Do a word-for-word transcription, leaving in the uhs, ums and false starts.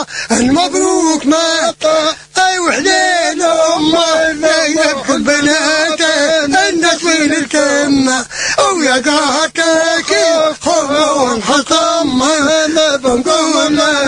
المبروك مات اي وحدين امه يبكوا البنات الناس وين الكمه ويا قاتك كيف خذوا انحطم ما بنقول